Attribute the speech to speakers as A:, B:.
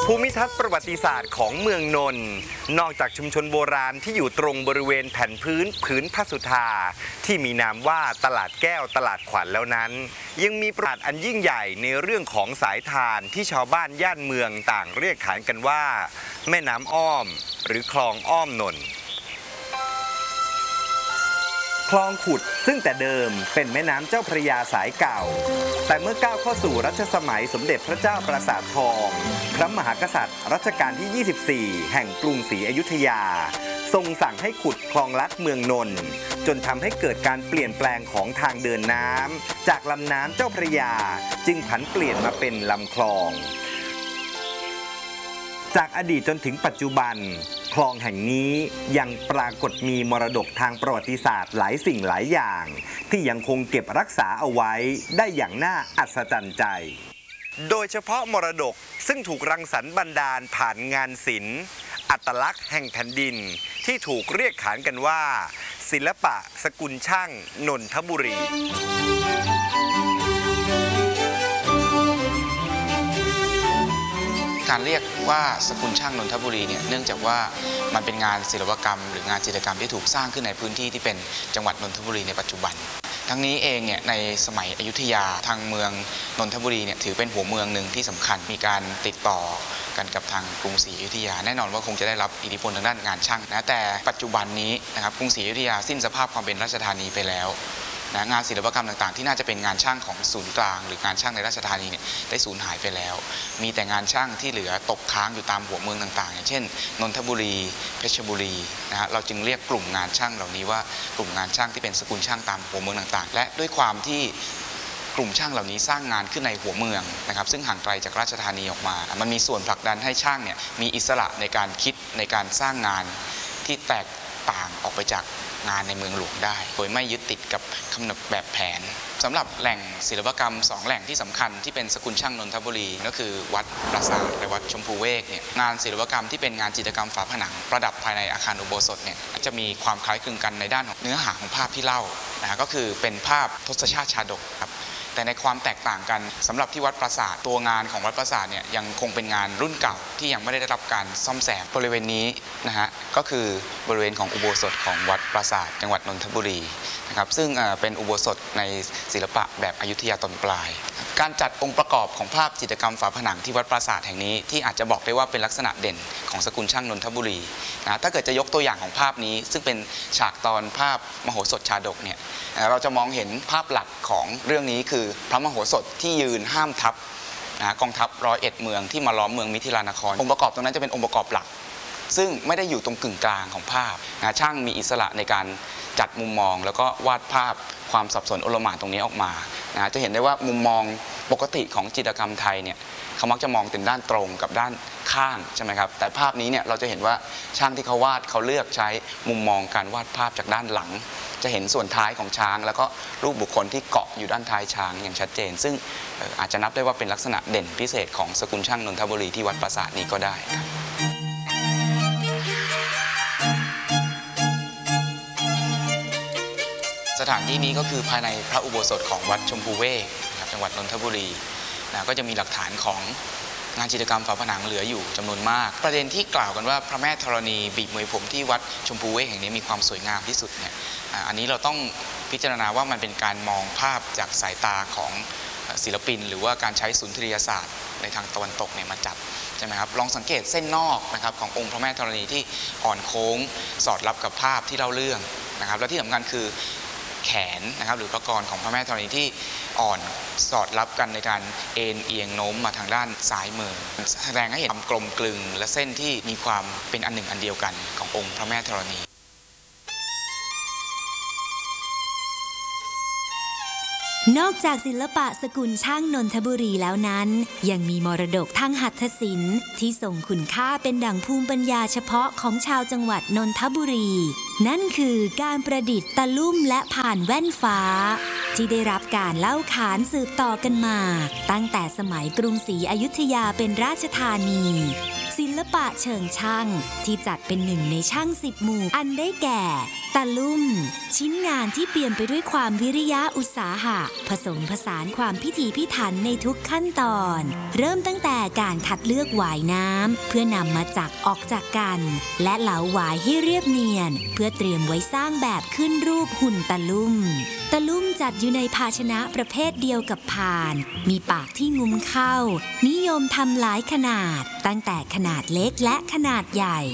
A: ภูมิทัศน์ประวัติศาสตร์ของเมืองนนท์นอกจากชุมชนโบราณที่อยู่ตรงบริเวณแผ่นผืนพระสุธาที่มีนามว่าตลาดแก้วตลาดขวัญแล้วนั้นยังมีประวัติอันยิ่งใหญ่ในเรื่องของสายทานที่ชาวบ้านย่านเมืองต่างเรียกขานกันว่าแม่น้ำอ้อมหรือคลองอ้อมนนท์คลองขุดซึ่งแต่เดิมเป็นแม่น้ำเจ้าพระยาสายเก่าแต่เมื่อก้าวเข้าสู่รัชสมัยสมเด็จพระเจ้าปราสาททองพระมหากษัตริย์รัชกาลที่ 24แห่งกรุงศรีอยุธยาทรงสั่งให้ขุดคลองลัดเมืองนนท์จนทำให้เกิดการเปลี่ยนแปลงของทางเดินน้ำจากลำน้ำเจ้าพระยาจึงผันเปลี่ยนมาเป็นลำคลองจากอดีตจนถึงปัจจุบันคลองแห่งนี้ยังปรากฏมีมรดกทางประวัติศาสตร์หลายสิ่งหลายอย่างที่ยังคงเก็บรักษาเอาไว้ได้อย่างน่าอัศจรรย์ใจโดยเฉพาะมรดกซึ่งถูกรังสรรค์บันดาลผ่านงานศิลป์อัตลักษณ์แห่งแผ่นดินที่ถูกเรียกขานกันว่าศิลปะสกุลช่างนนทบุรี
B: การเรียกว่าสกุลช่างนนทบุรีเนี่ยเนื่องจากว่ามันเป็นงานศิลปกรรมหรืองานจิตรกรรมที่ถูกสร้างขึ้นในพื้นที่ที่เป็นจังหวัดนนทบุรีในปัจจุบันทั้งนี้เองเนี่ยในสมัยอยุธยาทางเมืองนนทบุรีเนี่ยถือเป็นหัวเมืองหนึ่งที่สำคัญมีการติดต่อกันกับทางกรุงศรีอยุธยาแน่นอนว่าคงจะได้รับอิทธิพลทางด้านงานช่างนะแต่ปัจจุบันนี้นะครับกรุงศรีอยุธยาสิ้นสภาพความเป็นราชธานีไปแล้วงานศิลปกรรมต่างๆที่น่าจะเป็นงานช่างของศูนย์กลางหรืองานช่างในราชธานีเนี่ยได้สูญหายไปแล้วมีแต่งานช่างที่เหลือตกค้างอยู่ตามหัวเมืองต่างๆอย่างเช่นนนทบุรีเพชรบุรีนะฮะเราจึงเรียกกลุ่มงานช่างเหล่านี้ว่ากลุ่มงานช่างที่เป็นสกุลช่างตามหัวเมืองต่างๆและด้วยความที่กลุ่มช่างเหล่านี้สร้างงานขึ้นในหัวเมืองนะครับซึ่งห่างไกลจากราชธานีออกมามันมีส่วนผลักดันให้ช่างเนี่ยมีอิสระในการคิดในการสร้างงานที่แตกต่างออกไปจากงานในเมืองหลวงได้โดยไม่ยึดติดกับกำหนดแบบแผนสำหรับแหล่งศิลปกรรม2แหล่งที่สำคัญที่เป็นสกุลช่างนนทบุรีก็คือวัดปราสาทและวัดชมพูเวกเนี่ยงานศิลปกรรมที่เป็นงานจิตรกรรมฝาผนังประดับภายในอาคารอุโบสถเนี่ยจะมีความคล้ายคลึงกันในด้านของเนื้อหาของภาพที่เล่านะก็คือเป็นภาพทศชาติชาดกครับแต่ในความแตกต่างกันสำหรับที่วัดปราสาทตัวงานของวัดปราสาทเนี่ยยังคงเป็นงานรุ่นเก่าที่ยังไม่ได้รับการซ่อมแซมบริเวณนี้นะฮะก็คือบริเวณของอุโบสถของวัดปราสาทจังหวัดนนทบุรีนะครับซึ่งเป็นอุโบสถในศิลปะแบบอยุธยาตอนปลายการจัดองค์ประกอบของภาพจิตรกรรมฝาผนังที่วัดปราสาทแห่งนี้ที่อาจจะบอกได้ว่าเป็นลักษณะเด่นของสกุลช่างนนทบุรีนะถ้าเกิดจะยกตัวอย่างของภาพนี้ซึ่งเป็นฉากตอนภาพมโหสถชาดกเนี่ยเราจะมองเห็นภาพหลักของเรื่องนี้คือพระมโหสถที่ยืนห้ามทัพกองทัพ101เมืองที่มาล้อมเมืองมิถิลานครองค์ประกอบตรงนั้นจะเป็นองค์ประกอบหลักซึ่งไม่ได้อยู่ตรงกึ่งกลางของภาพช่างมีอิสระในการจัดมุมมองแล้วก็วาดภาพความสับสนโอลหม่านตรงนี้ออกมาจะเห็นได้ว่ามุมมองปกติของจิตรกรรมไทยเนี่ยเขามักจะมองเป็นด้านตรงกับด้านข้างใช่ไหมครับแต่ภาพนี้เนี่ยเราจะเห็นว่าช่างที่เขาวาดเขาเลือกใช้มุมมองการวาดภาพจากด้านหลังจะเห็นส่วนท้ายของช้างแล้วก็รูปบุคคลที่เกาะอยู่ด้านท้ายช้างอย่างชัดเจนซึ่งอาจจะนับได้ว่าเป็นลักษณะเด่นพิเศษของสกุลช่างนนทบุรีที่วัดปราสาทนี้ก็ได้ครับสถานที่นี้ก็คือภายในพระอุโบสถของวัดชมพูเวกนะครับจังหวัดนนทบุรีก็จะมีหลักฐานของงานจิตรกรรมฝาผนังเหลืออยู่จำนวนมากประเด็นที่กล่าวกันว่าพระแม่ธรณีบีบมวยผมที่วัดชมพูเวกแห่งนี้มีความสวยงามที่สุดเนี่ยอันนี้เราต้องพิจารณาว่ามันเป็นการมองภาพจากสายตาของศิลปินหรือว่าการใช้สุนทรียศาสตร์ในทางตะวันตกเนี่ยมาจับใช่ไหมครับลองสังเกตเส้นนอกนะครับขององค์พระแม่ธรณีที่อ่อนโค้งสอดรับกับภาพที่เล่าเรื่องนะครับและที่สำคัญคือแขนนะครับหรือประกรณ์ของพระแม่ธรณีที่อ่อนสอดรับกันในการเอ็นเอียงโน้มมาทางด้านซ้ายมือแสดงให้เห็นความกลมกลึงและเส้นที่มีความเป็นอันหนึ่งอันเดียวกันขององค์พระแม่ธรณี
C: นอกจากศิลปะสกุลช่างนนทบุรีแล้วนั้นยังมีมรดกทางหัตถศิลป์ที่ส่งคุณค่าเป็นดั่งภูมิปัญญาเฉพาะของชาวจังหวัดนนทบุรีนั่นคือการประดิษฐ์ตะลุ่มและผ่านแว่นฟ้าที่ได้รับการเล่าขานสืบต่อกันมาตั้งแต่สมัยกรุงศรีอยุธยาเป็นราชธานีศิลปะเชิงช่างที่จัดเป็นหนึ่งในช่าง10 หมู่อันได้แก่ตะลุ่มชิ้นงานที่เปี่ยมไปด้วยความวิริยะอุตสาหะผสมผสานความพิถีพิถันในทุกขั้นตอนเริ่มตั้งแต่การคัดเลือกหวายน้ำเพื่อนำมาจักออกจากกันและเหลาหวายให้เรียบเนียนเพื่อเตรียมไว้สร้างแบบขึ้นรูปหุ่นตะลุ่มจัดอยู่ในภาชนะประเภทเดียวกับพานมีปากที่งุ้มเข้านิยมทำหลายขนาดตั้งแต่ขนาดเล็กและขนาดใหญ่